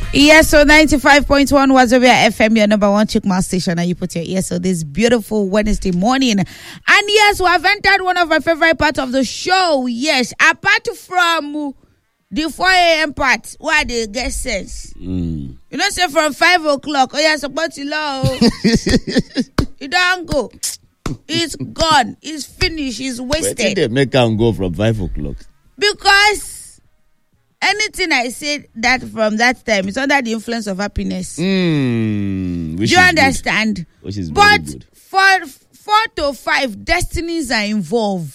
Yes, so 95.1 Wazobia FM, your number one Chukma station, and you put your ears on this beautiful Wednesday morning. And yes, we have entered one of my favorite parts of the show. Yes, apart from the 4 a.m. part, where they get sense. You know, say from 5 o'clock, oh yeah, support you low. You don't go. It's gone. It's finished. It's wasted. Where did they make them go from 5 o'clock? Because anything I said that from that time is under the influence of happiness. Do you understand? Good. Which is but very good. for 4 to 5, destinies are involved.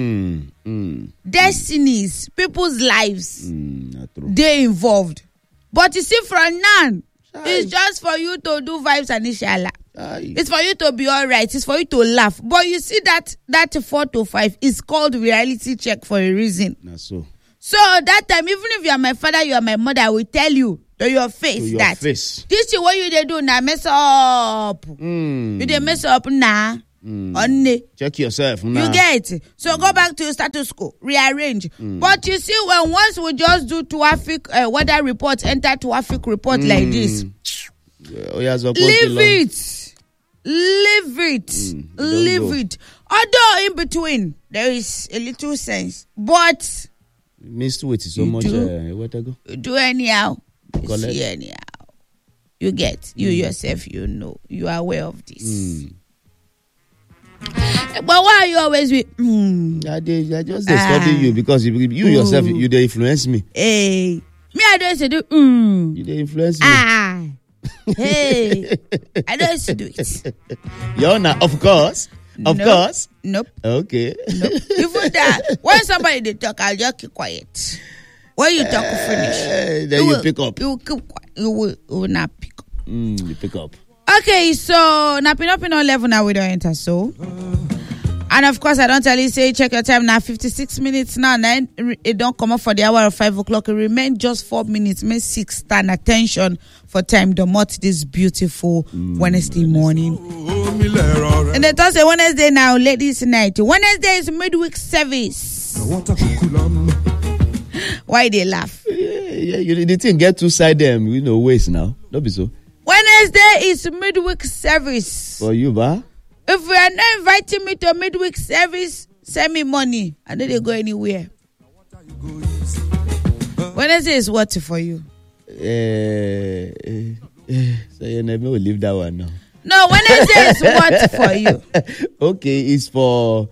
Destinies, people's lives, they're involved. But you see, from now, it's just for you to do vibes and inshallah. It's for you to be all right. It's for you to laugh. But you see that 4 to 5 is called reality check for a reason. That's so. So that time, even if you are my father, you are my mother, I will tell you to your face this is what you they do now. Mess up. You they mess up now. Check yourself now. You get it. So go back to your status quo. Rearrange. But you see, when once we just do traffic weather report, enter traffic report like this. Leave it. Although in between there is a little sense, but missed with so much. Do anyhow. You see anyhow. You get you yourself. You know you are aware of this. But why are you always with? I just study you because you yourself you they influence me. Hey, me I don't do. You they influence me. Hey, I don't used to do it. You're not, of course. Of course. Nope. Okay. Nope. Even that, when somebody they talk, I'll just keep quiet. When you talk, finish. Then you pick up. You will keep quiet. You will not pick up. You pick up. Okay, so napping up in 11 now we don't enter so. And of course, I don't tell you, say, check your time now, 56 minutes now. Then it don't come up for the hour of 5 o'clock. It remain just 4 minutes. Make 6 stand attention for time. Don't mot this beautiful Wednesday morning. And they say Wednesday now, ladies night. Wednesday is midweek service. Why they laugh? Yeah, the thing get two side them, waste now. Don't be so. Wednesday is midweek service. For you, ba? If you are not inviting me to midweek service, send me money. I know they go anywhere. Wednesday is what for you? So you never will leave that one now. No, Wednesday is what for you? Okay, it's for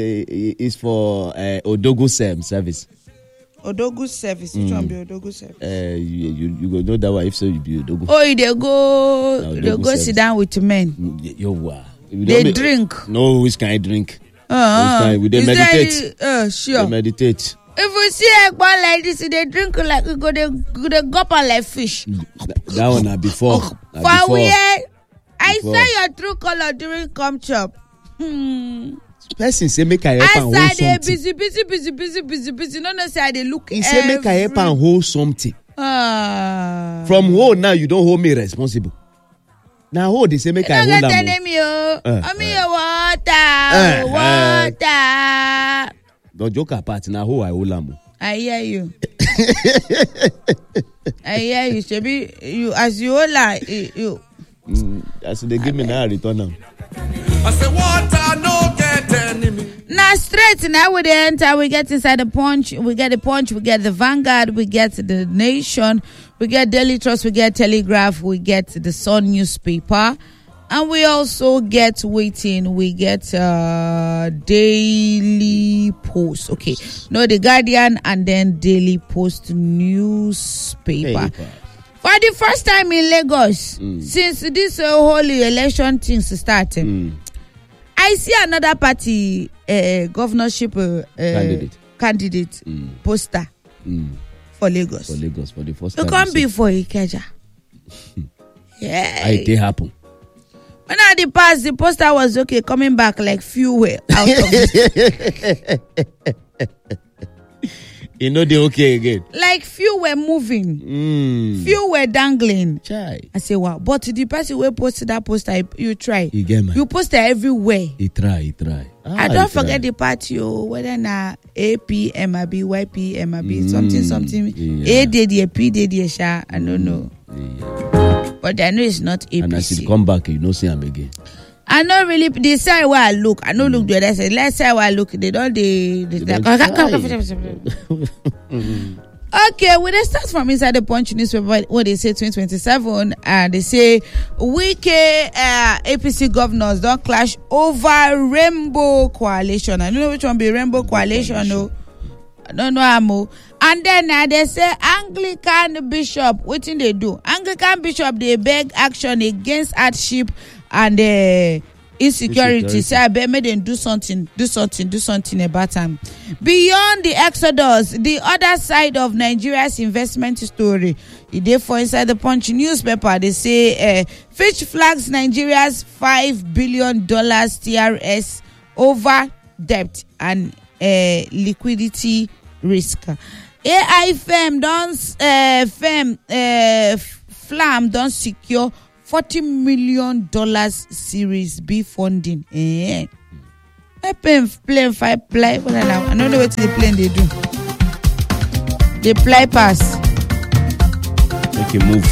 Odogu service. Odogu service. Which one be Odogu service? You go know that one if so you be Odogu. Oh, they go sit down with men. They drink. No, which kind of drink? We they meditate. Sure. They meditate. If we see a boy like this, they drink like they go up like fish. That one are before. For where I saw your true color during come chop. Person say make I help and hold something. Busy. No, say they look. He say make I help and hold something. From hold now, you don't hold me responsible. Now hold they say make I hold them. Water. Don't joke apart. Now hold I hold them. I hear you. Shebi, you as you hold you. As they give me now return now. I say water no get enemy. Now straight now we enter, we get inside the Punch, we get the Vanguard, we get the Nation, we get Daily Trust, we get Telegraph, we get the Sun newspaper, and we also get Daily Post. Okay, no, the Guardian and then Daily Post newspaper. For the first time in Lagos, since this whole election thing started, I see another party governorship candidate poster for Lagos. For Lagos, for the first time. You can't be for Ikeja. Yeah. It happen. When I the past, the poster was okay, coming back like fuel out of it. They okay again. Like few were moving. Few were dangling. Chai. I say, wow. But the person who posted that poster, you try. You post it everywhere. He try. I don't forget the party, whether na APMAB, YPMAB, something. Yeah. A did P did I don't know. Yeah. But I know it's not APC. And as it come back, you don't see him again. I know really the side where I look. I know look the other side. Last side where I look, they don't Okay, when they start from inside the Punch newspaper, what they say 2027, and they say Wike APC governors don't clash over Rainbow Coalition. I don't know which one be Rainbow Coalition. No, I don't know how. And then they say Anglican bishop, what thing they do? Anglican bishop they beg action against hardship and insecurity. Say I bet me them do something about them. Beyond the exodus, the other side of Nigeria's investment story. Therefore, inside the Punch newspaper, they say Fitch flags Nigeria's $5 billion TRS over debt and liquidity risk. AI firm Flam don't secure $40 million Series B funding. I plane 5 play. What I know? I don't know what the plane they do. They fly pass. Make a move.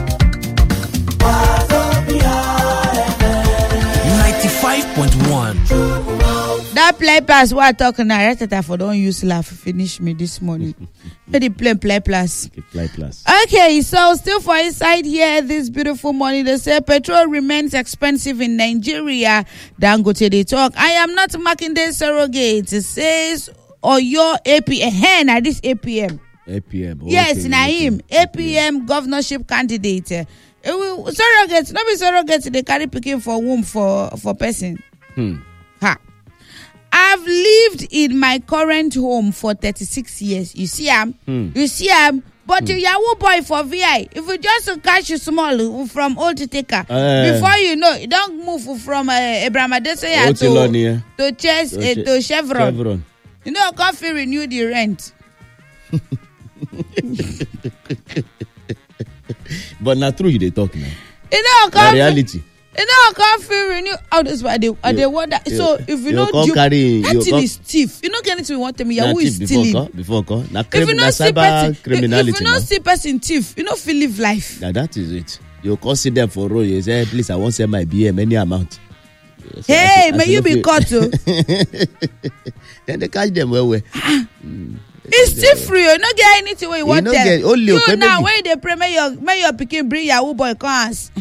95.1. That play pass what I talking now. Right for don't use laugh finish me this morning. But the play plus. Okay, play plus. Okay, so still for inside here this beautiful morning, they say petrol remains expensive in Nigeria. Dangote they talk. I am not marking the surrogate. It says or your APM. Now this APM. APM. Yes, Naim. APM governorship candidate. Surrogates, not be surrogates. They carry picking for womb for person. Ha. I've lived in my current home for 36 years. You see, you see, but your Yahoo boy for VI. If you just catch you small from old to taker, before you know, you don't move from Abraham Adesanya to Chess to Chevron. You know, coffee renew the rent. But not true, they talk now. You know, the reality. You know, coffee renew. Oh, that's why they wonder. So if you know, that thing is thief. You know, anything we want them. Yahoo is stealing. Before call. If you not see person, if you not see person thief, you know, feel live life. Now that is it. You consider them for road. You say, please, I won't send my BM any amount. Hey, may you be caught too. Then they catch them well. It's still free. You don't get anything where you want them. You now when they pray, may your pikin bring Yahoo boy cars.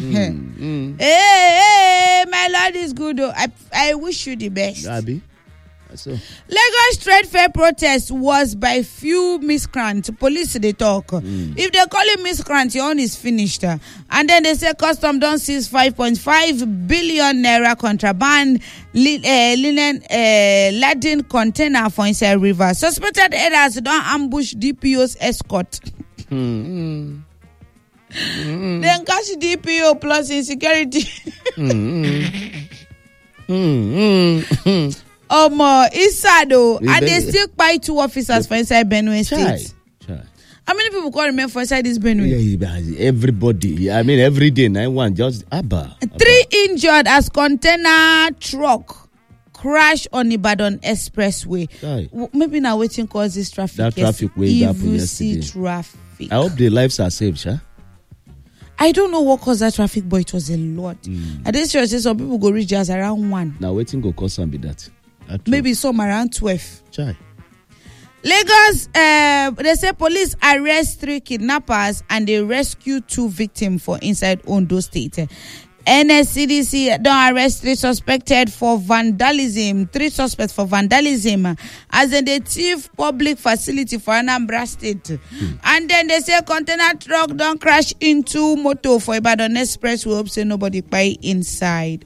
Hey, my Lord is good though. I wish you the best. Abi. So. Lagos Trade Fair protest was by few miscreants. Police they talk. If they call it miscreant, your own is finished. And then they say custom don't seize 5.5 billion naira contraband linen laden container for inside river. Suspected headers don't ambush DPO's escort. Then catch DPO plus insecurity. It's sad though. And they still buy 2 officers for inside Benue State. How many people can remember for inside this Benue? Yeah, everybody. I mean, every day, 9-1, just Abba. 3 injured as container truck crash on Ibadan Expressway. Maybe now waiting cause this traffic. That traffic way happened yesterday. Traffic. I hope their lives are saved, sir. I don't know what caused that traffic, but it was a lot. I didn't sure say some people go reach just around 1. Now waiting go cause some be that. Maybe some around 12. Chai. Lagos, they say police arrest 3 kidnappers and they rescue 2 victims for inside Ondo State. NSCDC don't arrest 3 suspected for vandalism. 3 suspects for vandalism as in the thief public facility for Anambra State. And then they say container truck don't crash into motor for Ibadan Express. We hope say nobody buy inside.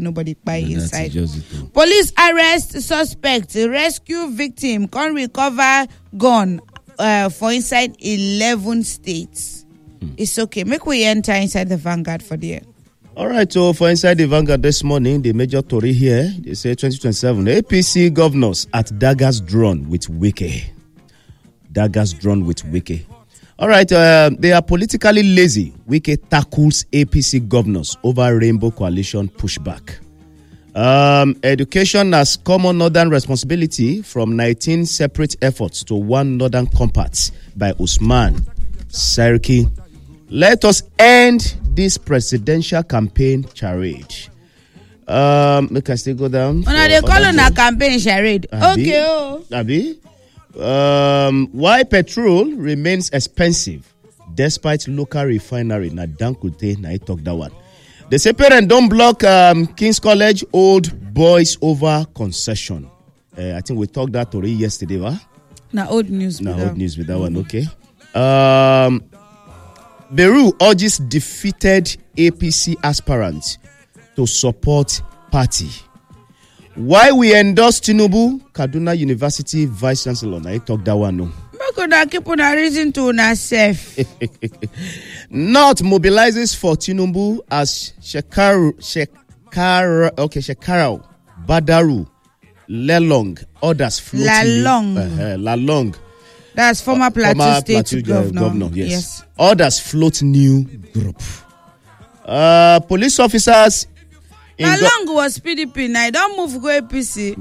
Police arrest suspect, rescue victim, can recover gun for inside 11 states. It's okay. Make we enter inside the Vanguard for the end. All right, so for inside the Vanguard this morning, the major story here, they say 2027, APC governors at daggers drawn with Wike. All right, they are politically lazy. Wike tackles APC governors over Rainbow Coalition pushback. Education as common northern responsibility from 19 separate efforts to one northern compact by Usman Sarki Let us end this presidential campaign charade. Make us still go down. They call on a campaign charade. Okay. Abi. Why petrol remains expensive despite local refinery? Na Dangote na I talk that one. They say parents don't block King's College Old Boys over concession. I think we talked that already yesterday, right? Old news with that one, okay. Beru urges defeated APC aspirants to support party. Why we endorse Tinubu? Kaduna University Vice Chancellor. I talk that one, no. Keep on a reason to yourself. Not mobilizes for Tinubu as Shekarau, Badaru, Lelong, others floating. Lalong. That's former Plateau State governor. Yes. Others float new group. Police officers. Lalong was PDP. Now don't move go APC.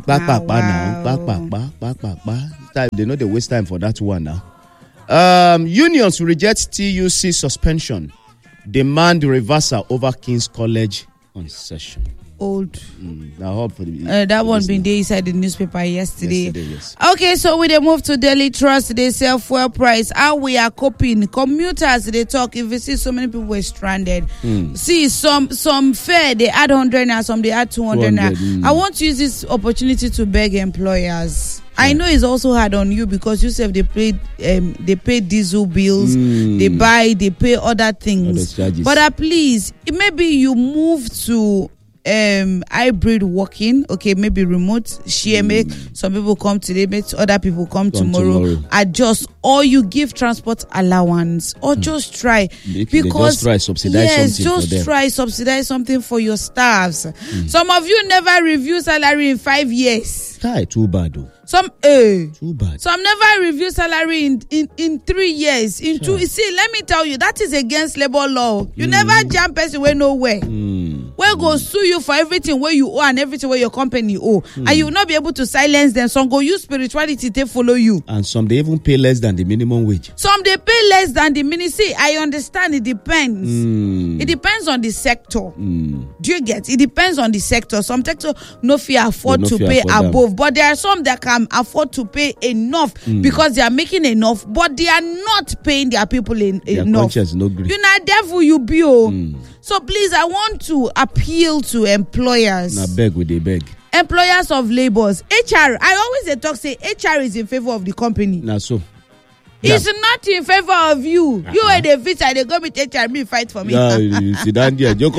Back. They know they waste time for that one now. Unions reject TUC suspension. Demand reversal over King's College concession. Old. Now, that one been there inside the newspaper yesterday. Yes. Okay, so we move to Daily Trust. They sell fuel price. How we are coping. Commuters, they talk. If you see so many people were stranded. See, some fare, they add 100 now, some they add 200 now. I want to use this opportunity to beg employers. I know it's also hard on you because you say they pay diesel bills, they pay other things. But please, maybe you move to hybrid working, okay, maybe remote share, make some people come today, make other people come tomorrow. Adjust, or you give transport allowance, or just try, because just try subsidize something for them. Try subsidize something for your staffs. Some of you never review salary in 5 years. Too bad though. Some too bad. Some never review salary in 3 years. In two, see, let me tell you, that is against labor law. You never jump person where nowhere. Where go sue you for everything where you owe and everything where your company owe, and you will not be able to silence them. Some go use spirituality to follow you, and some they even pay less than the minimum wage. Some they pay less than the minimum. See, I understand. It depends. It depends on the sector. Do you get? It depends on the sector. Some sector no fear afford to pay above, but there are some that can afford to pay enough because they are making enough, but they are not paying their people enough. No greed. You know, devil you be. So please, I want to appeal to employers. Now beg with they beg. Employers of labors. HR, I always talk say HR is in favor of the company. Now so. It's not in favor of you. You are the visa, they go with HR, me fight for me. You sit down there. I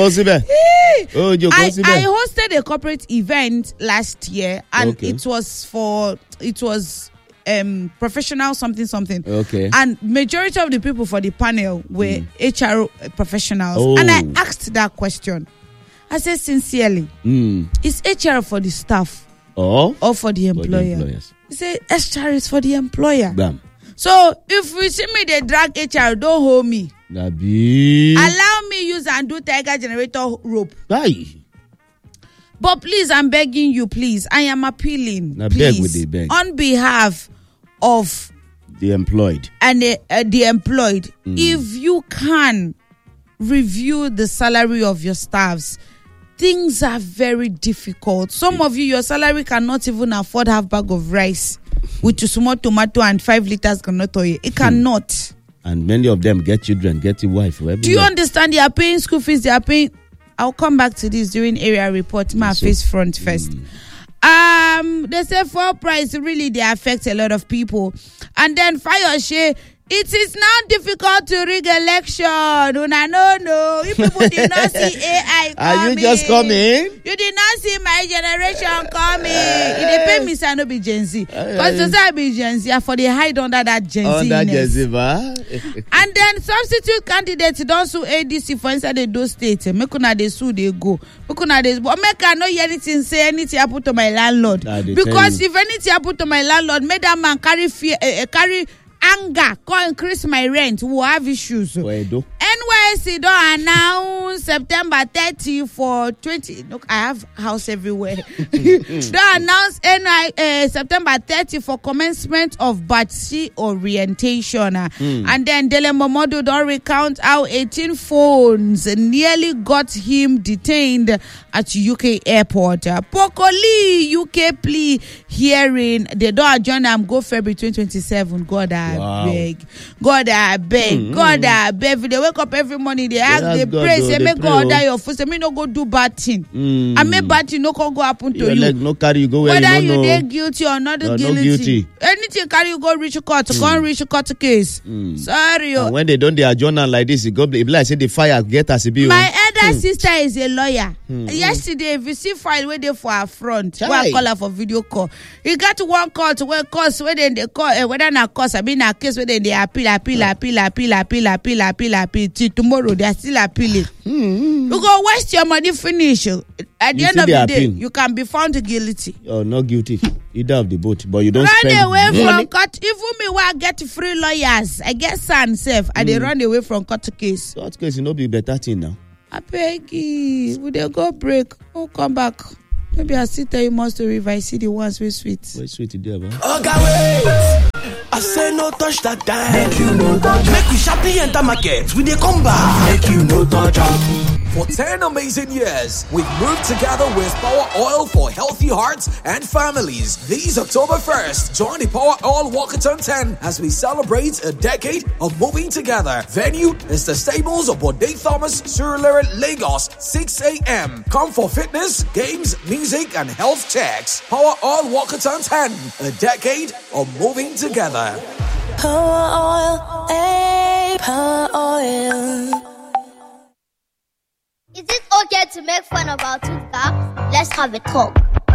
hosted a corporate event last year, and it was professional something. Okay. And majority of the people for the panel were HR professionals. And I asked that question. I said sincerely, is HR for the staff or for the employer? He said HR is for the employer. Bam. So if you see me they drag HR, don't hold me. Allow me use and do tiger generator rope. Aye. But please, I'm begging you, please. I am appealing, now please, beg. On behalf of the employed and the employed, if you can review the salary of your staffs. Things are very difficult. Some of you, your salary cannot even afford half bag of rice with a small tomato and 5 liters cannot oil. It cannot. And many of them get children, get a wife. Do you understand? They are paying school fees. They are paying. I'll come back to this during area report. My face front first. They say fuel price really they affect a lot of people. And then Fayose, it is now difficult to rig election. No. You people did not see AI coming. Are you just coming? You did not see my generation coming. If they pay me, I no be Gen Z. Because I be Gen Z, for the hide under that Gen Z. Under Gen Z, and then substitute candidates don't sue ADC for inside the do state. Make una they sue they go. Make una they. But make I not hear anything say anything happen to my landlord. Because if anything happen to my landlord, make that man carry fear, carry anger, go increase my rent, we'll have issues. NYSC NYSC don't announce September 30 for 20. Look, I have house everywhere. Don't announce September 30 for commencement of Batch C orientation. And then Dele Momodu don't recount how 18 phones nearly got him detained at UK airport. Pokoli UK plea hearing. They don't adjourn them go February 2027. God I beg. God I beg. God I beg. If they wake up every morning, they ask, they pray, say, may God order your food. Say, me no go do bad thing. I make bad thing no can go happen to Your you. leg no carry you go where Whether you you don't dey know. guilty or not You're guilty. not guilty. Anything carry you go reach court, can't reach court case. Sorry. And when they don't they adjourn am like this, it go be like say the fire get as it be. My elder sister is a lawyer. Yesterday, if you see file where they for her front, Chai. where I call her for video call. He got one call to where cause where then they call whether na cause I mean a case where then they appeal till tomorrow they are still appealing. You go waste your money finish. At the You end still of dey the day, appeal? you can be found guilty. Or not guilty. Either of the both. But you don't Run spend away money. from court. Even me where I get free lawyers, I get son self, and they run away from court case. Court case, you know, be better thing now. I beg you, would they go break? Oh, come back. Maybe I still tell you more story if I see the ones with sweet. Wait, sweet there, man. Okay, wait. I say no touch that time. Make you no touch. Make we sharply enter market. We dey come back. Make you no touch. For 10 amazing years, we've moved together with Power Oil for healthy hearts and families. This October 1st, join the Power Oil Walkathon 10 as we celebrate a decade of moving together. Venue is the stables of Bode Thomas, Surulere, Lagos, 6 a.m. Come for fitness, games, music, and health checks. Power Oil Walkathon 10, a decade of moving together. Power oil, hey, power oil. Is it okay to make fun of our tooth gap? Let's have a talk.